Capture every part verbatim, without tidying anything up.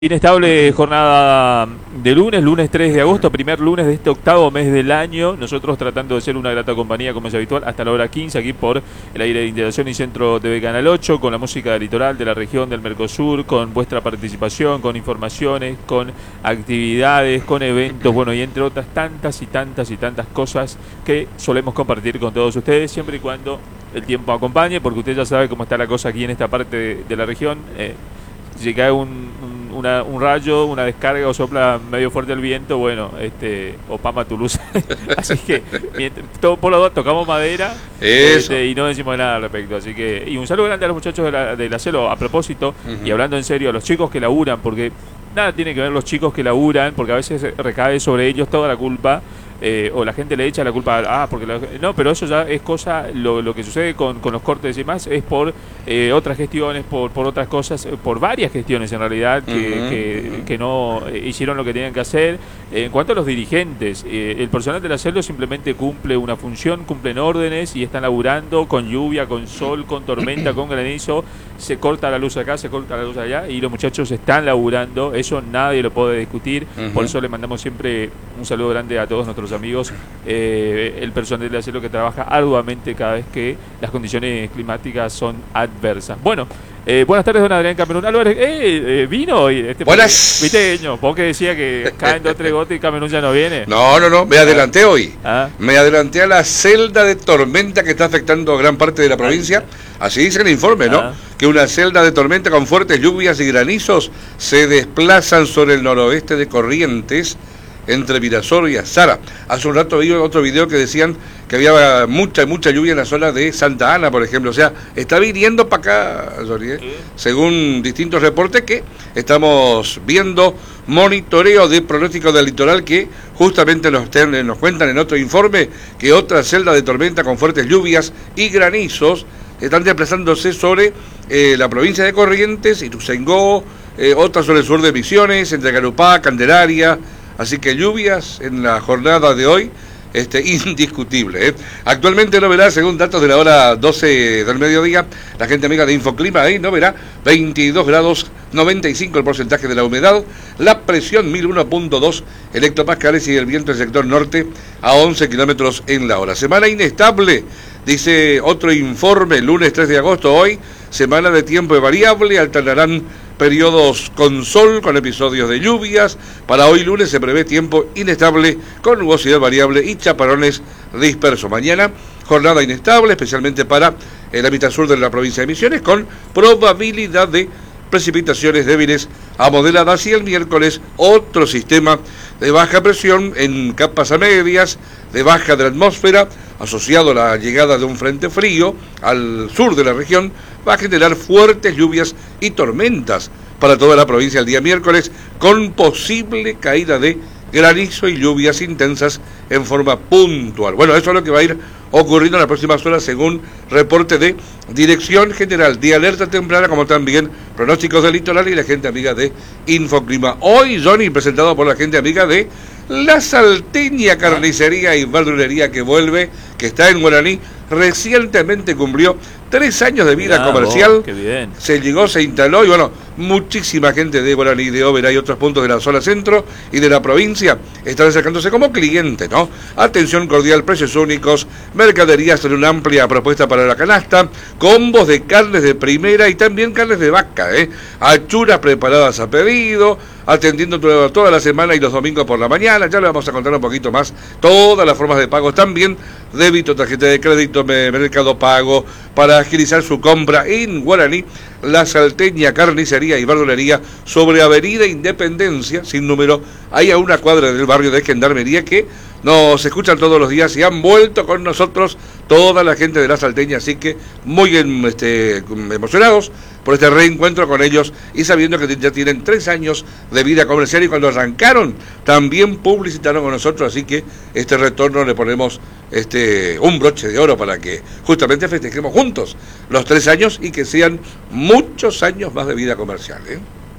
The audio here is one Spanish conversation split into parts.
Inestable jornada de lunes, lunes tres de agosto, primer lunes de este octavo mes del año. Nosotros tratando de ser una grata compañía como es habitual hasta la hora quince aquí por el aire de Integración y Centro T V Canal ocho, con la música del litoral, de la región, del Mercosur, con vuestra participación, con informaciones, con actividades, con eventos, bueno, y entre otras tantas y tantas y tantas cosas que solemos compartir con todos ustedes, siempre y cuando el tiempo acompañe, porque usted ya sabe cómo está la cosa aquí en esta parte de, de la región. Eh, si cae un, un Una, un rayo, una descarga o sopla medio fuerte el viento, bueno, este, opama tu luz. Así que, mientras, todo por los dos tocamos madera este, y no decimos nada al respecto. Así que, y un saludo grande a los muchachos de la, de la Celo, a propósito, uh-huh. y hablando en serio, a los chicos que laburan, porque nada tiene que ver los chicos que laburan, porque a veces recae sobre ellos toda la culpa. Eh, o la gente le echa la culpa a, ah, porque la, no, pero eso ya es cosa, lo, lo que sucede con, con los cortes y demás es por eh, otras gestiones, por, por otras cosas, por varias gestiones en realidad que, uh-huh. que, que no hicieron lo que tenían que hacer. Eh, en cuanto a los dirigentes, eh, el personal de la Celdo simplemente cumple una función, cumplen órdenes y están laburando con lluvia, con sol, con tormenta, con granizo, se corta la luz acá, se corta la luz allá y los muchachos están laburando, eso nadie lo puede discutir, uh-huh. por eso le mandamos siempre un saludo grande a todos nuestros amigos, eh, el personal de la Celo que trabaja arduamente cada vez que las condiciones climáticas son adversas. Bueno, eh, buenas tardes, don Adrián Camerún Álvarez. Eh, eh, vino hoy este buenas. Viteño, vos que decía que caen dos tres gotas y Camerún ya no viene. No, no, no, me adelanté hoy. ¿Ah? Me adelanté a la celda de tormenta que está afectando a gran parte de la provincia. Así dice el informe, ¿no? ¿Ah? Que una celda de tormenta con fuertes lluvias y granizos se desplazan sobre el noroeste de Corrientes, entre Virasoro y Azara. Hace un rato vi otro video que decían que había mucha, mucha lluvia en la zona de Santa Ana, por ejemplo. O sea, está viniendo para acá, Jorge, ¿eh? Según distintos reportes que estamos viendo, monitoreo de pronóstico del litoral que justamente nos, ten, nos cuentan en otro informe que otra celda de tormenta con fuertes lluvias y granizos están desplazándose sobre eh, la provincia de Corrientes, Ituzaingó, eh, otra sobre el sur de Misiones, entre Carupá, Candelaria. Así que lluvias en la jornada de hoy, este, indiscutible. ¿eh? Actualmente no verá, según datos de la hora doce del mediodía, la gente amiga de Infoclima ahí no verá veintidós grados, noventa y cinco el porcentaje de la humedad, la presión mil uno punto dos hectopascales y el viento del sector norte a once kilómetros en la hora. Semana inestable, dice otro informe, lunes tres de agosto hoy, semana de tiempo variable, alternarán periodos con sol, con episodios de lluvias. Para hoy lunes se prevé tiempo inestable, con nubosidad variable y chaparrones dispersos. Mañana, jornada inestable, especialmente para la mitad sur de la provincia de Misiones, con probabilidad de precipitaciones débiles a moderadas. Y el miércoles, otro sistema de baja presión en capas a medias, de baja de la atmósfera, asociado a la llegada de un frente frío al sur de la región, va a generar fuertes lluvias y tormentas para toda la provincia el día miércoles, con posible caída de granizo y lluvias intensas en forma puntual. Bueno, eso es lo que va a ir ocurriendo en las próximas horas según reporte de Dirección General de Alerta Temprana, como también pronósticos del litoral y la gente amiga de Infoclima. Hoy, Johnny, presentado por la gente amiga de La Salteña Carnicería y Verdulería, que vuelve, que está en Guaraní, recientemente cumplió tres años de vida Mirá, comercial. Oh, qué bien. Se llegó, se instaló y bueno, muchísima gente de Guaraní, de Oberá y otros puntos de la zona centro y de la provincia están acercándose como cliente, ¿no? Atención cordial, precios únicos, mercaderías en una amplia propuesta para la canasta, combos de carnes de primera y también carnes de vaca, ¿eh? Achuras preparadas a pedido, atendiendo toda la semana y los domingos por la mañana. Ya le vamos a contar un poquito más todas las formas de pago, también débito, tarjeta de crédito, Mercado Pago, para agilizar su compra en Guaraní. La Salteña Carnicería y Verdulería, sobre Avenida Independencia, sin número, ahí a una cuadra del barrio de Gendarmería, que nos escuchan todos los días y han vuelto con nosotros toda la gente de La Salteña, así que muy este, emocionados por este reencuentro con ellos y sabiendo que ya tienen tres años de vida comercial y cuando arrancaron también publicitaron con nosotros, así que este retorno le ponemos este un broche de oro para que justamente festejemos juntos los tres años y que sean muchos años más de vida comercial, ¿eh?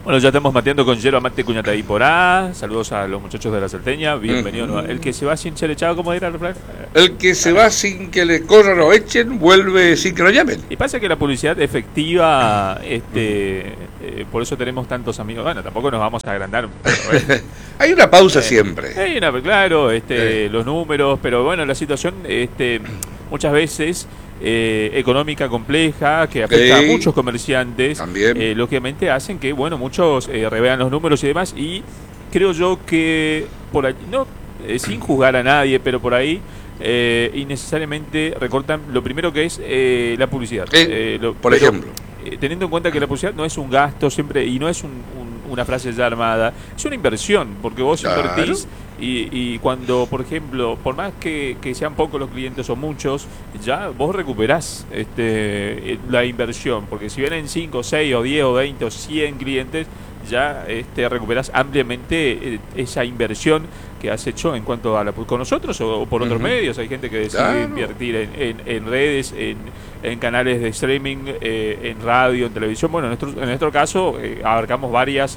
Bueno, ya estamos mateando con yerba mate cuñataí por A. Saludos a los muchachos de la Salteña. Bienvenido. Mm. El que se va sin ser echado, ¿cómo dirá el refrán? El que se va sin que le corran o echen, vuelve sin que lo llamen. Y pasa que la publicidad efectiva, este, eh, por eso tenemos tantos amigos. Bueno, tampoco nos vamos a agrandar. Pero, bueno. Hay una pausa eh, siempre. Hay una, claro, este, eh. los números, pero bueno, la situación, este, muchas veces... Eh, económica compleja que afecta sí, a muchos comerciantes, también. Eh, lógicamente hacen que bueno muchos eh, revean los números y demás, y creo yo que por ahí, no eh, sin juzgar a nadie, pero por ahí eh, innecesariamente recortan lo primero que es eh, la publicidad. Eh, eh, lo, por pero, ejemplo, eh, teniendo en cuenta que la publicidad no es un gasto siempre y no es un, un, una frase ya armada, es una inversión, porque vos claro. invertís. Y, y cuando, por ejemplo, por más que, que sean pocos los clientes o muchos, ya vos recuperás este, la inversión, porque si vienen cinco, seis o diez o veinte o cien clientes, ya este, recuperás ampliamente esa inversión que has hecho en cuanto a la con nosotros o, o por otros uh-huh. medios. Hay gente que decide claro. invertir en, en, en redes, en, en canales de streaming, eh, en radio, en televisión. Bueno, en nuestro, en nuestro caso eh, abarcamos varias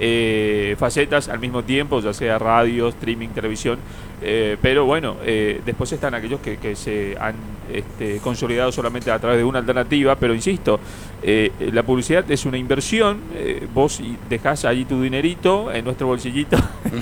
Eh, facetas al mismo tiempo, ya sea radio, streaming, televisión, eh, pero bueno, eh, después están aquellos que, que se han este, consolidado solamente a través de una alternativa, pero insisto, eh, la publicidad es una inversión, eh, vos dejás allí tu dinerito en nuestro bolsillito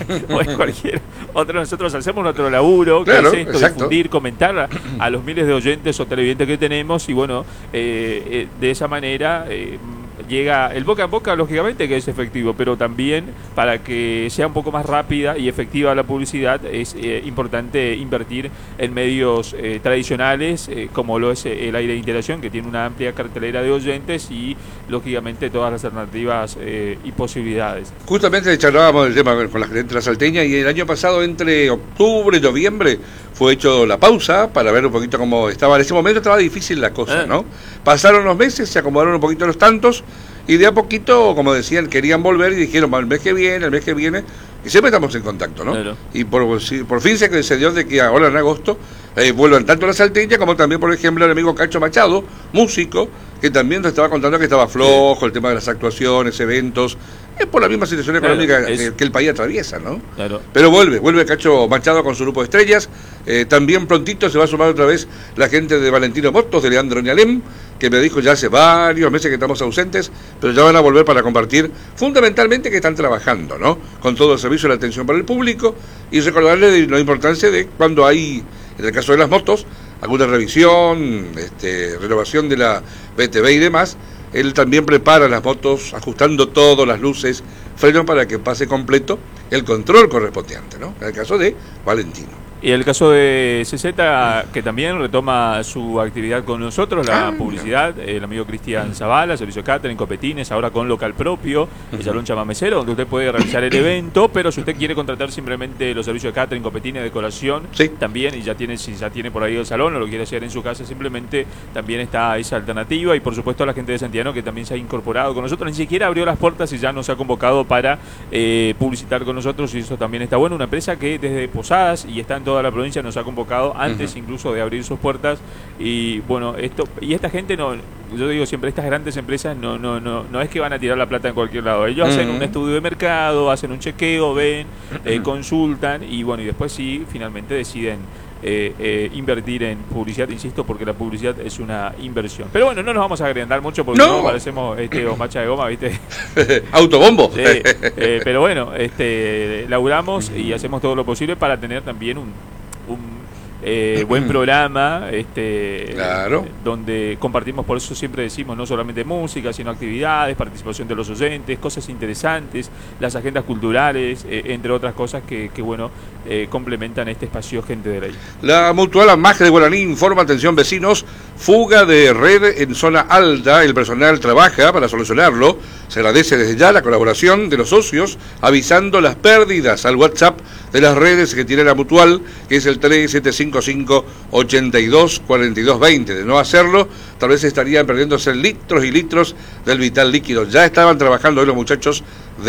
o en cualquier otro, nosotros hacemos nuestro laburo, claro, que es esto, exacto. difundir, comentar a, a los miles de oyentes o televidentes que tenemos, y bueno, eh, eh, de esa manera eh, llega el boca a boca, lógicamente que es efectivo, pero también para que sea un poco más rápida y efectiva la publicidad es eh, importante invertir en medios eh, tradicionales eh, como lo es el aire de interacción, que tiene una amplia cartelera de oyentes y lógicamente todas las alternativas eh, y posibilidades. Justamente charlábamos del tema con la gerente de la Salteña, y el año pasado entre octubre y noviembre fue hecho la pausa para ver un poquito cómo estaba. En ese momento estaba difícil la cosa, eh. ¿no? Pasaron los meses, se acomodaron un poquito los tantos, y de a poquito, como decían, querían volver y dijeron, bueno, el mes que viene, el mes que viene, y siempre estamos en contacto, ¿no? Claro. Y por, por fin se, se dio de que ahora en agosto eh, vuelvan tanto la Salteña como también, por ejemplo, el amigo Cacho Machado, músico, que también nos estaba contando que estaba flojo, sí. el tema de las actuaciones, eventos, es por la misma situación económica claro, es... que, que el país atraviesa, ¿no? Claro. Pero vuelve, vuelve Cacho Machado con su grupo de estrellas, eh, también prontito se va a sumar otra vez la gente de Valentino Motos, de Leandro Ñalem, que me dijo ya hace varios meses que estamos ausentes, pero ya van a volver para compartir, fundamentalmente que están trabajando, ¿no? Con todo el servicio de la atención para el público, y recordarle de la importancia de cuando hay, en el caso de las motos, alguna revisión, este, renovación de la B T V y demás. Él también prepara las motos ajustando todas las luces, frenos, para que pase completo el control correspondiente, ¿no? En el caso de Valentino. Y el caso de C Z, que también retoma su actividad con nosotros, la ah, publicidad, no. el amigo Cristian Zavala, servicio catering, copetines, ahora con local propio, uh-huh. el Salón Chamamecero, donde usted puede realizar el evento, pero si usted quiere contratar simplemente los servicios de catering, copetines, decoración, sí. también, y ya tiene, si ya tiene por ahí el salón o lo quiere hacer en su casa, simplemente también está esa alternativa. Y por supuesto la gente de Santiago, que también se ha incorporado con nosotros, ni siquiera abrió las puertas y ya nos ha convocado para eh, publicitar con nosotros, y eso también está bueno. Una empresa que desde Posadas y está en toda la provincia nos ha convocado antes uh-huh. incluso de abrir sus puertas, y bueno, esto y esta gente no, yo digo siempre, estas grandes empresas no no no no es que van a tirar la plata en cualquier lado. Ellos uh-huh. hacen un estudio de mercado, hacen un chequeo, ven, eh, consultan, y bueno, y después sí finalmente deciden Eh, eh, invertir en publicidad, insisto, porque la publicidad es una inversión. Pero bueno, no nos vamos a agrandar mucho porque no, no parecemos este, bombacha de goma, ¿viste? Autobombo. Sí, eh, pero bueno, este, laburamos y hacemos todo lo posible para tener también un, un eh, buen programa, este, claro. donde compartimos, por eso siempre decimos, no solamente música, sino actividades, participación de los oyentes, cosas interesantes, las agendas culturales, eh, entre otras cosas que, que bueno, eh, complementan este espacio Gente de Ley. La Mutual Amaje de Guaraní informa, atención vecinos, fuga de red en zona alta, el personal trabaja para solucionarlo. Se agradece desde ya la colaboración de los socios, avisando las pérdidas al WhatsApp de las redes que tiene la Mutual, que es el tres siete cinco cinco, ocho dos, cuatro dos dos cero. De no hacerlo, tal vez estarían perdiéndose litros y litros del vital líquido. Ya estaban trabajando hoy los muchachos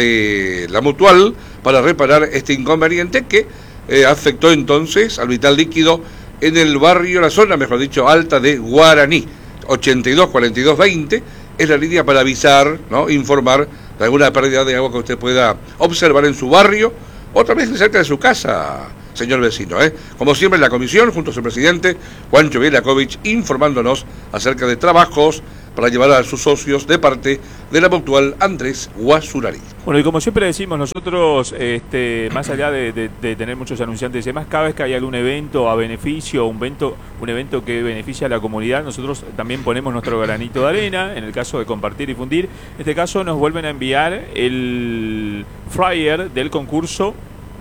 de la Mutual para reparar este inconveniente que eh, afectó entonces al vital líquido en el barrio, la zona, mejor dicho, alta de Guaraní. Ocho dos, cuatro dos dos cero es la línea para avisar, ¿no? Informar de alguna pérdida de agua que usted pueda observar en su barrio o también cerca de su casa, señor vecino, ¿eh? Como siempre, la comisión, junto a su presidente, Juancho Vielakovich, informándonos acerca de trabajos para llevar a sus socios de parte de la mutual Andrés Guasurari. Bueno, y como siempre decimos, nosotros, este, más allá de, de, de tener muchos anunciantes y demás, cada vez que hay algún evento a beneficio, un evento, un evento que beneficia a la comunidad, nosotros también ponemos nuestro granito de arena, en el caso de compartir y fundir. En este caso nos vuelven a enviar el flyer del concurso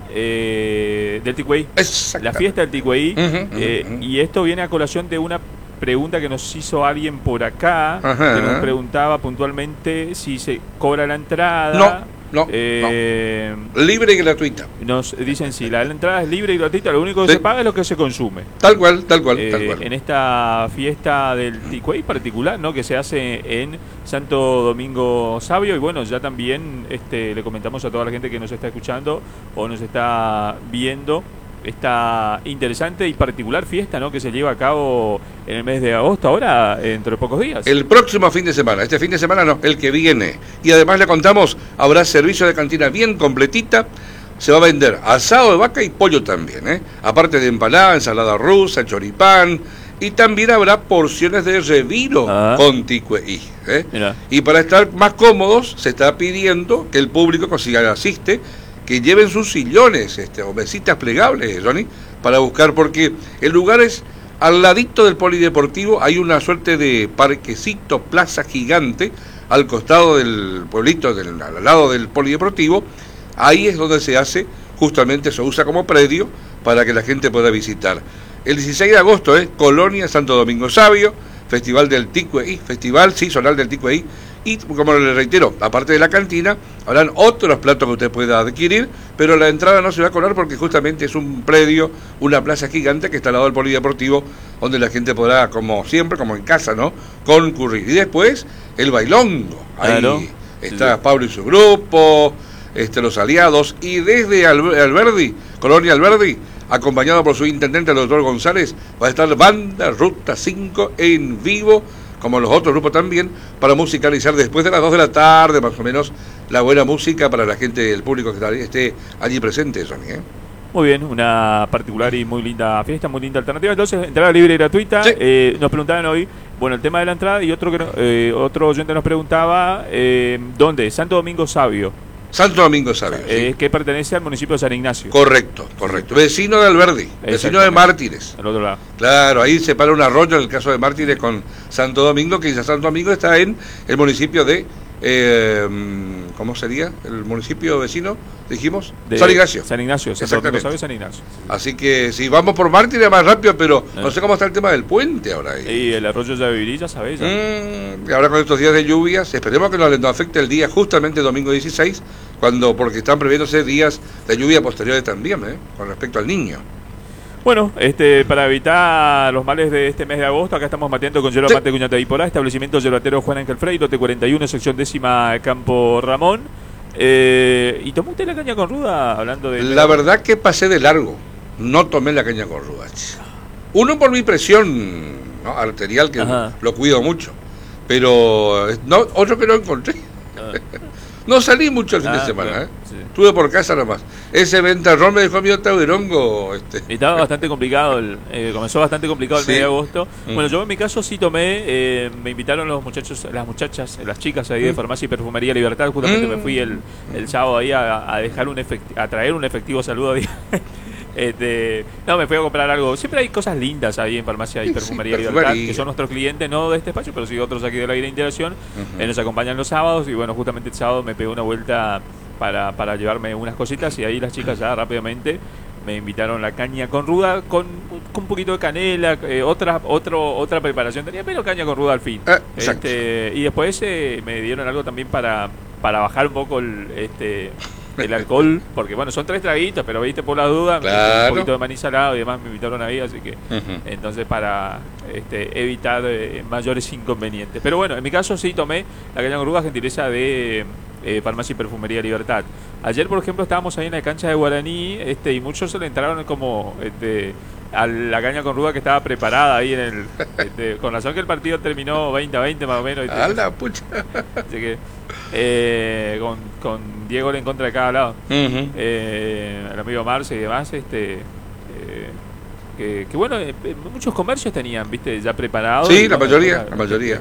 eh, del Ticüey, la fiesta del Ticüey, uh-huh, uh-huh, eh, uh-huh. Y esto viene a colación de una pregunta que nos hizo alguien por acá, ajá, que nos preguntaba puntualmente si se cobra la entrada. No. No, eh, no, libre y gratuita. Nos dicen sí, la, la entrada es libre y gratuita, lo único que sí. se paga es lo que se consume. Tal cual, tal cual, eh, tal cual. En esta fiesta del Ticüey particular, ¿no? Que se hace en Santo Domingo Sabio, y bueno, ya también este, le comentamos a toda la gente que nos está escuchando o nos está viendo esta interesante y particular fiesta, ¿no? Que se lleva a cabo en el mes de agosto, ahora dentro de pocos días. El próximo fin de semana, este fin de semana no, el que viene. Y además le contamos, habrá servicio de cantina bien completita, se va a vender asado de vaca y pollo también, ¿eh? Aparte de empanada, ensalada rusa, choripán, y también habrá porciones de reviro ah. con ticüey, ¿eh? Y para estar más cómodos, se está pidiendo que el público consiga asiste, que lleven sus sillones este, o mesitas plegables, Johnny, para buscar, porque el lugar es al ladito del polideportivo, hay una suerte de parquecito, plaza gigante, al costado del pueblito, del, al lado del polideportivo, ahí es donde se hace, justamente se usa como predio para que la gente pueda visitar. El dieciséis de agosto es ¿eh? Colonia Santo Domingo Sabio, Festival del Ticüey, Festival, sí, Zonal del Ticüey. Y como le reitero, aparte de la cantina, habrán otros platos que usted pueda adquirir, pero la entrada no se va a cobrar porque justamente es un predio, una plaza gigante que está al lado del polideportivo, donde la gente podrá, como siempre, como en casa, ¿no?, concurrir. Y después, el bailongo. Ahí claro. está sí. Pablo y su grupo, este, los aliados, y desde Alberdi, Colonia Alberdi, acompañado por su intendente, el doctor González, va a estar Banda Ruta cinco en vivo, como los otros grupos también, para musicalizar después de las dos de la tarde, más o menos, la buena música para la gente, el público que esté allí presente, Johnny, ¿eh? Muy bien, una particular y muy linda fiesta, muy linda alternativa. Entonces, entrada libre y gratuita. Sí. Eh, nos preguntaban hoy, bueno, el tema de la entrada, y otro que no, eh, otro oyente nos preguntaba, eh, ¿dónde? Santo Domingo Sabio. Santo Domingo Sabio, eh, sí. Que pertenece al municipio de San Ignacio. Correcto, correcto. Vecino de Alberdi, vecino de Mártires. Al otro lado. Claro, ahí se para un arroyo en el caso de Mártires con Santo Domingo, que ya Santo Domingo está en el municipio de, eh, ¿cómo sería? El municipio vecino, dijimos, de San Ignacio. San Ignacio, Santo Domingo Sabio, San Ignacio. Así que si vamos por Mártires más rápido, pero no, no sé cómo está el tema del puente ahora ahí. Y el arroyo ya viví, ya sabéis. Ya. Mm, y ahora con estos días de lluvias, esperemos que no nos afecte el día justamente domingo dieciséis, cuando porque están previéndose días de lluvia posteriores también, ¿eh? Con respecto al niño. Bueno, este, para evitar los males de este mes de agosto, acá estamos mateando con yerba sí. mate Cuñata y Porá, establecimiento yerbatero Juan Ángel Frey, lote cuarenta y uno, sección décima, Campo Ramón. Eh, ¿Y tomó usted la caña con ruda hablando de...? La verdad que pasé de largo, no tomé la caña con ruda. Uno por mi presión, ¿no?, arterial, que Ajá. lo cuido mucho, pero no, otro que no encontré. Ah. No salí mucho el fin ah, de semana, claro, ¿eh? Sí. Estuve por casa nomás. Ese ventarrón me dejó mi Otahuerongo. Este. Estaba bastante complicado, el, eh, comenzó bastante complicado el sí. mes de agosto. Mm. Bueno, yo en mi caso sí tomé, eh, me invitaron los muchachos, las muchachas, las chicas ahí mm. de Farmacia y Perfumería Libertad. Justamente mm. me fui el, el sábado ahí a, a dejar un efectivo, a traer un efectivo saludo. Este, no, me fui a comprar algo. Siempre hay cosas lindas ahí en Farmacia y Perfumería sí, Libertad, que son nuestros clientes, no de este espacio, pero sí otros aquí de la Aire Integración. Uh-huh. eh, nos acompañan los sábados y bueno, justamente el sábado me pegué una vuelta para, para llevarme unas cositas y ahí las chicas ya rápidamente me invitaron la caña con ruda con, con un poquito de canela, eh, otra otro otra preparación tenía, pero caña con ruda al fin. Eh, este, y después eh, me dieron algo también para, para bajar un poco el... este el alcohol, porque bueno, son tres traguitos, pero viste por la duda, claro. un poquito de maní salado y demás me invitaron ahí, así que uh-huh. entonces para este, evitar eh, mayores inconvenientes. Pero bueno, en mi caso sí tomé la caña con ruda, gentileza de eh, Farmacia y Perfumería Libertad. Ayer, por ejemplo, estábamos ahí en la cancha de Guaraní, este, y muchos se le entraron como este, a la caña con ruda que estaba preparada ahí en el... Este, con razón que el partido terminó veinte a veinte más o menos. ¡A la pucha! Así que, eh, con, con Diego en contra de cada lado. Uh-huh. eh, el amigo Marce y demás, este... Eh, que, que bueno, eh, muchos comercios tenían, viste, ya preparados. Sí, y, la bueno, mayoría, era, la mayoría.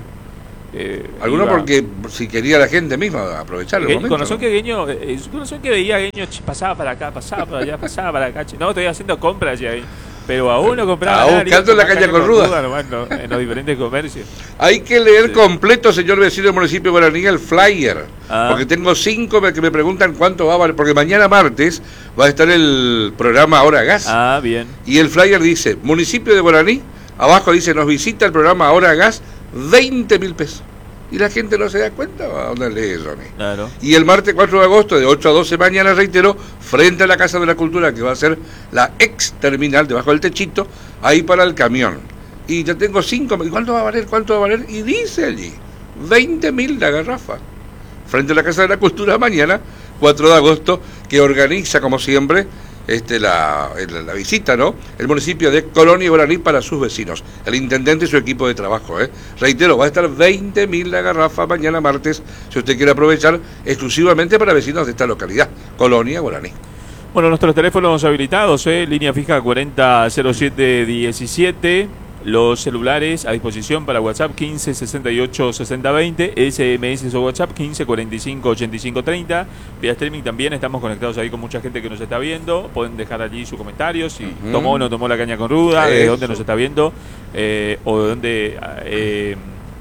Eh, Algunos iba, porque si quería la gente misma aprovechar el Gue- momento. con razón ¿no? que Gueño, eh, con razón que veía a Gueño, ch, pasaba para acá, pasaba para allá, pasaba para acá. ch, No, estoy haciendo compras ya ahí. Pero aún no compraba Ah, nada, buscando iba a la tomar caña con ruda. nomás, no, en los diferentes comercios. Hay que leer Sí. completo, señor vecino del municipio de Guaraní, el flyer. Ah. Porque tengo cinco que me preguntan cuánto va a valer. Porque mañana martes va a estar el programa Ahora Gas. Ah, bien. Y el flyer dice, municipio de Guaraní, abajo dice, nos visita el programa Ahora Gas, veinte mil pesos. Y la gente no se da cuenta, ¿a dónde lee eso? Claro. Y el martes cuatro de agosto, de ocho a doce mañana, reitero, frente a la Casa de la Cultura, que va a ser la ex terminal, debajo del techito, ahí para el camión. Y ya tengo cinco, ¿y cuánto va a valer? ¿Cuánto va a valer? Y dice allí, veinte mil la garrafa. Frente a la Casa de la Cultura mañana, cuatro de agosto, que organiza, como siempre, este, la, la, la visita, ¿no? El municipio de Colonia y Guaraní para sus vecinos. El intendente y su equipo de trabajo, ¿eh? Reitero, va a estar veinte mil la garrafa mañana martes, si usted quiere aprovechar, exclusivamente para vecinos de esta localidad, Colonia y Guaraní. Bueno, nuestros teléfonos habilitados, ¿eh? Línea fija cuarenta cero siete diecisiete. Los celulares a disposición para WhatsApp quince sesenta y ocho sesenta veinte, S M S o WhatsApp quince cuarenta y cinco ochenta y cinco treinta. Vía streaming también estamos conectados ahí con mucha gente que nos está viendo. Pueden dejar allí sus comentarios, si Uh-huh. tomó o no tomó la caña con ruda, de Eso. dónde nos está viendo, eh, o de dónde eh,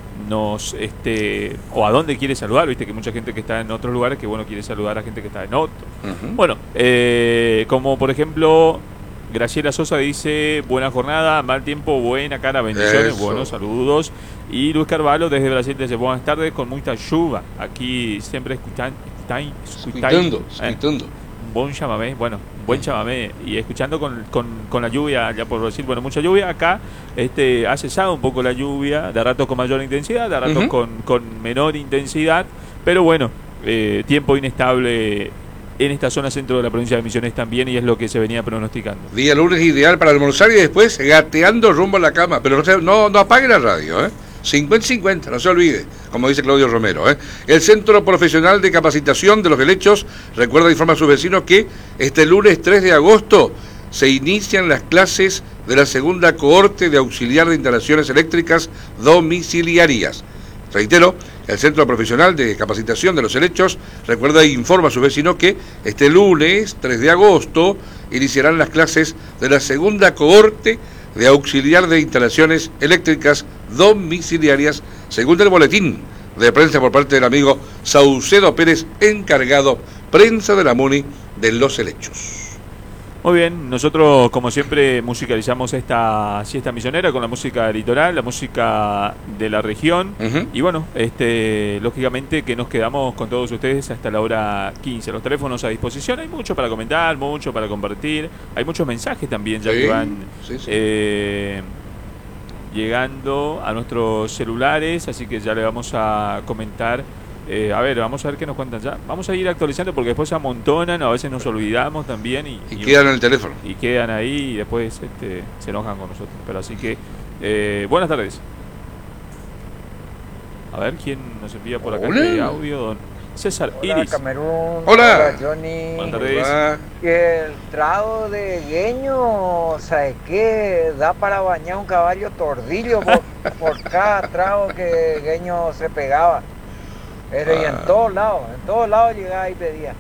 nos este o a dónde quiere saludar. Viste que mucha gente que está en otros lugares que bueno quiere saludar a gente que está en otro. Uh-huh. Bueno, eh, como por ejemplo Graciela Sosa dice, buena jornada, mal tiempo, buena cara, bendiciones, Eso. buenos saludos. Y Luis Carvalho desde Brasil dice, buenas tardes, con mucha lluvia. Aquí siempre escuchan, escuchan, Escuchando, eh, escuchando. un buen chamamé, bueno, un buen chamamé. Y escuchando con, con, con la lluvia allá por Brasil, bueno, mucha lluvia. Acá este, ha cesado un poco la lluvia, de ratos con mayor intensidad, de ratos Ujú. con, con menor intensidad. Pero bueno, eh, tiempo inestable en esta zona centro de la provincia de Misiones también, y es lo que se venía pronosticando. Día lunes ideal para almorzar y después gateando rumbo a la cama. Pero no, se, no, no apague la radio, ¿eh? cincuenta cincuenta, no se olvide, como dice Claudio Romero, ¿eh? El Centro Profesional de Capacitación de los Helechos recuerda e informa a sus vecinos que este lunes tres de agosto se inician las clases de la segunda cohorte de auxiliar de instalaciones eléctricas domiciliarias. Reitero, el Centro Profesional de Capacitación de los Helechos recuerda e informa a sus vecinos que este lunes tres de agosto iniciarán las clases de la segunda cohorte de auxiliar de instalaciones eléctricas domiciliarias, según el boletín de prensa por parte del amigo Saucedo Pérez, encargado prensa de la MUNI de los Helechos. Muy bien, nosotros como siempre musicalizamos esta siesta misionera con la música litoral, la música de la región. Uh-huh. Y bueno, este lógicamente que nos quedamos con todos ustedes hasta la hora quince. Los teléfonos a disposición, hay mucho para comentar, mucho para compartir. Hay muchos mensajes también ya Sí, que van sí, sí. eh, llegando a nuestros celulares, así que ya le vamos a comentar. Eh, a ver, vamos a ver qué nos cuentan ya. Vamos a ir actualizando porque después se amontonan, a veces nos olvidamos también y, Y y- quedan en el teléfono. y quedan ahí y después este, se enojan con nosotros. Pero así que, eh, buenas tardes. A ver quién nos envía por acá Hola. este audio. Don César Hola, Iris. Camerún. Hola. Johnny. Buenas tardes. Ah, Y el trago de Gueño, ¿sabes qué? Da para bañar un caballo tordillo por, por cada trago que Gueño se pegaba. Pero y en Ah. todos lados, en todos lados llegaba y pedía.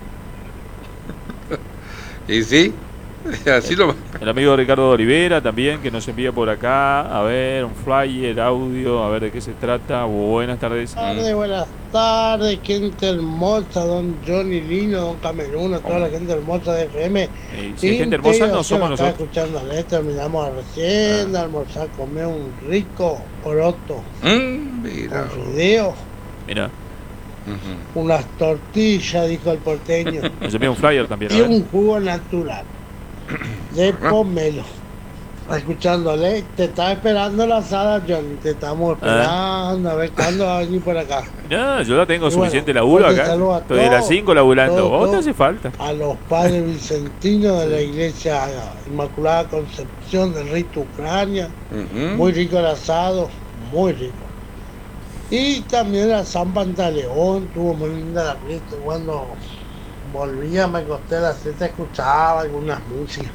y sí, así lo El amigo Ricardo Olivera también que nos envía por acá. A ver, un flyer, audio, a ver de qué se trata. Buenas tardes. Ah. Buenas tardes, buenas tardes, gente hermosa, don Johnny Lino, don Camerún, a toda la gente hermosa de F M. Eh, si hay gente hermosa, no somos Acá nosotros. escuchando a Lester, terminamos recién de almorzar, comer un rico poroto Mm, mira. con fideos, Mira, Ujú. unas tortillas, dijo el porteño, nos envía un flyer también. A y ver. un jugo natural de pomelo. escuchándole. Te está esperando la sala, Johnny. Te estamos esperando a ver cuándo va a venir por acá. No, yo la tengo Y suficiente bueno, laburo fuerte acá. saludo a Estoy de las todos, cinco laburando. todos, Vos te todos. hace falta. A los padres vicentinos de la iglesia Inmaculada Concepción del Rito Ucrania. Ujú. Muy rico el asado, muy rico. Y también a San Pantaleón, tuvo muy linda la fiesta. Cuando volvía me acosté a las siete, escuchaba algunas músicas.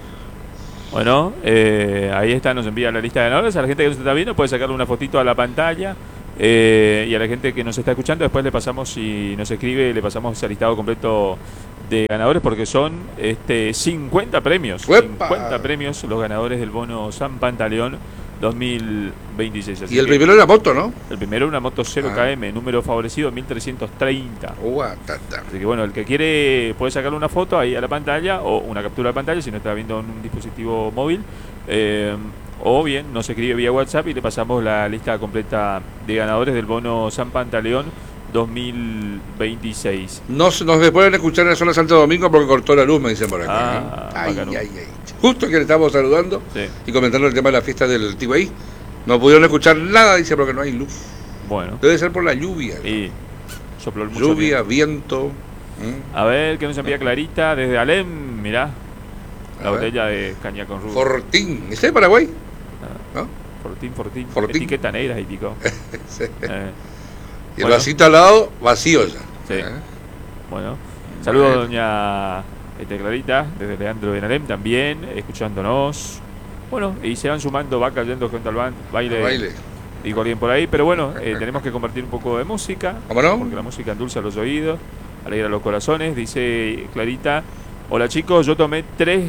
Bueno, eh, ahí está, nos envía la lista de ganadores. A la gente que nos está viendo puede sacarle una fotito a la pantalla. Eh, y a la gente que nos está escuchando, después le pasamos, si nos escribe, le pasamos el listado completo de ganadores, porque son este cincuenta premios. ¡Uepa! cincuenta premios los ganadores del bono San Pantaleón dos mil veintiséis. Así Y el que primero era moto, ¿no? el primero una moto cero Ah. K M, número favorecido mil trescientos treinta. Ua, ta, ta. Así que bueno, el que quiere puede sacarle una foto ahí a la pantalla o una captura de pantalla si no está viendo en un dispositivo móvil. Eh, o bien nos escribe vía WhatsApp y le pasamos la lista completa de ganadores del bono San Pantaleón dos mil veintiséis. No se- nos pueden escuchar en la zona de Santo Domingo porque cortó la luz, me dicen por acá. Ah, ¿eh? Ay, bacano. ay, ay. Justo que le estamos saludando Sí. y comentando el tema de la fiesta del Tigüey. No pudieron escuchar nada, dice, porque no hay luz. Bueno, Debe ser por la lluvia. y sopló el mucho Lluvia, viento. viento. ¿Mm? A ver, ¿qué nos envía Clarita desde Alem? Mirá, la A ver. botella de caña con rubio. Fortín. ¿Está de Paraguay? Ah, ¿No? Fortín, Fortín. Fortín. Etiqueta negra y pico. Sí. Eh, Y el Bueno. vasito al lado, vacío ya. Sí. ¿Eh? Bueno, saludos Bueno. doña este, Clarita, desde Leandro Benalem también, escuchándonos. Bueno, y se van sumando, va cayendo gente al ban- baile, Baile. dijo alguien por ahí, pero bueno, eh, tenemos que compartir un poco de música, ¿Cómo no? porque la música endulza los oídos, alegra los corazones. Dice Clarita, hola chicos, yo tomé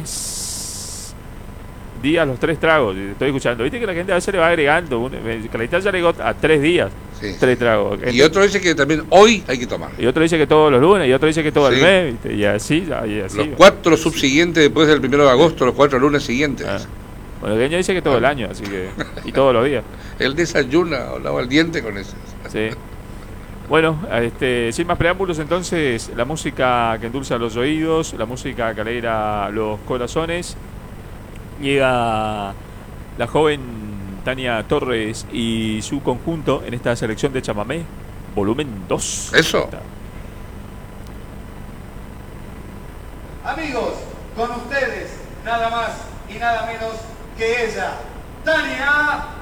tres días los tres tragos, y estoy escuchando, viste que la gente a veces le va agregando, un- Clarita ya llegó a tres días, Sí. tres tragos. Y otro dice que también hoy hay que tomar. Y otro dice que todos los lunes, y otro dice que todo Sí. el mes, ¿viste? Y así, y así. Los cuatro subsiguientes después del primero de agosto, los cuatro lunes siguientes. Ah. Bueno, Gueño dice que todo el año, así que. Y todos los días. Él desayuna o lava el diente con eso. Sí. Bueno, este, sin más preámbulos, entonces, la música que endulza los oídos, la música que alegra los corazones. Llega la joven Tania Torres y su conjunto en esta selección de chamamé, volumen dos. Eso. Amigos, con ustedes, nada más y nada menos que ella, Tania